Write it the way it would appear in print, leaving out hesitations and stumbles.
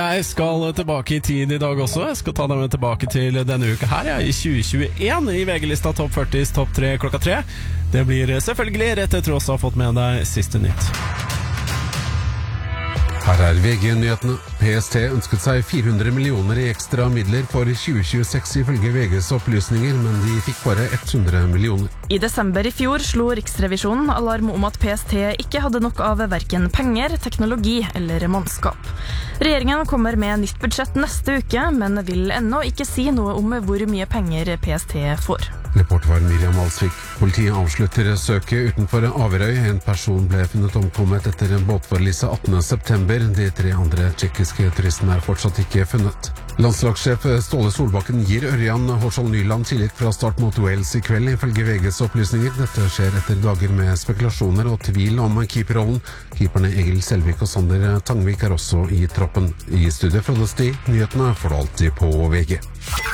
Jeg skal tilbake i tid i dag også. Jeg skal ta deg med tilbake til denne uka her, i 2021, i VG-lista Topp 40s Topp 3 klokka 3. Det blir selvfølgelig rett etter oss å ha fått med deg siste nytt. Her VG-nyhetene. PST ønsket seg 400 millioner i ekstra midler for 2026 ifølge VGs opplysninger, men de fikk bare 100 millioner. I desember i fjor slo Riksrevisjonen alarm om at PST ikke hadde nok av hverken penger, teknologi eller mannskap. Regjeringen kommer med nytt budsjett neste uke, men vil ennå ikke si noe om hvor mye penger PST får. Reporter var Miriam Alsvik. Politiet avslutter søket utenfor Averøy. En person ble funnet omkommet etter en båtforlise 18. september. De 3 andre tsjekkiske turistene er fortsatt ikke funnet. Landslagssjef Ståle Solbakken gir Ørjan Hårsvold Nyland tillit fra start mot Wales i kveld, ifølge VGs opplysninger. Dette skjer etter dager med spekulasjoner og tvil om keeperrollen. Keeperne Egil Selvik og Sander Tangvik er også i troppen. I studiet fra Dusty. Nyhetene får du alltid på VG.